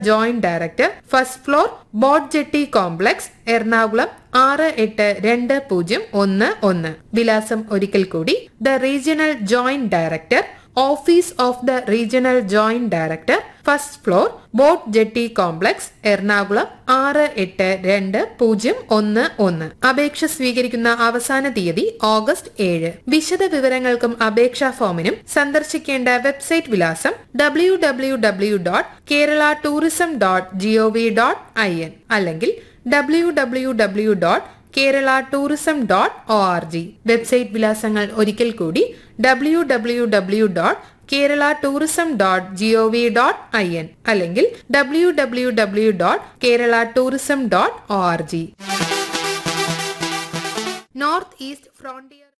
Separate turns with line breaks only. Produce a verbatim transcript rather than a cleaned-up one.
Joint director, first floor, boat jetty complex, Ernakulam ആറ് എട്ട് രണ്ട് പൂജ്യം ഒന്ന് ഒന്ന്. വിലാസം ഒരിക്കൽ കൂടി: the regional joint director, office of the regional joint director, first floor, boat jetty complex, Ernakulam ആറ് എട്ട് രണ്ട് പൂജ്യം ഒന്ന് ഒന്ന്. അപേക്ഷ സ്വീകരിക്കുന്ന അവസാന തീയതി ഓഗസ്റ്റ് ഏഴ്. വിശദ വിവരങ്ങൾക്കും അപേക്ഷാ ഫോമിനും സന്ദർശിക്കേണ്ട വെബ്സൈറ്റ് വിലാസം W W W dot Kerala tourism dot G O V dot I N അല്ലെങ്കിൽ W W W dot Kerala tourism dot O R G. Website വിലാസങ്ങൾ ഒരിക്കൽ കൂടി: W W W dot Kerala tourism dot G O V dot I N അല്ലെങ്കിൽ W W W dot Kerala tourism dot O R G. North east frontier